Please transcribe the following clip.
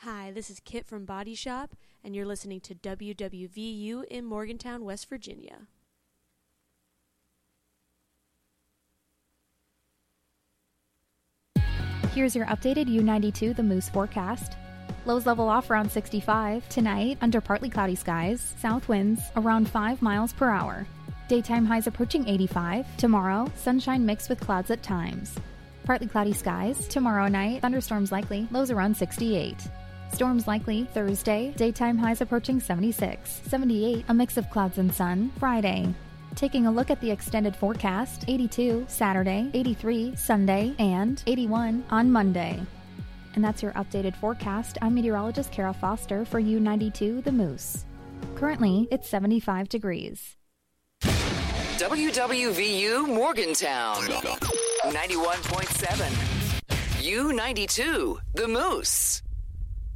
Hi, this is Kit from Body Shop, and you're listening to WWVU in Morgantown, West Virginia. Here's your updated U92 The Moose forecast. Lows level off around 65. Tonight, under partly cloudy skies, south winds around 5 miles per hour. Daytime highs approaching 85. Tomorrow, sunshine mixed with clouds at times. Partly cloudy skies. Tomorrow night, thunderstorms likely, lows around 68. Storms likely Thursday, daytime highs approaching 76. 78, a mix of clouds and sun. Friday. Taking a look at the extended forecast, 82 Saturday, 83 Sunday, and 81 on Monday. And that's your updated forecast. I'm meteorologist Kara Foster for U92 The Moose. Currently, it's 75 degrees. WWVU Morgantown, 91.7. U92 The Moose.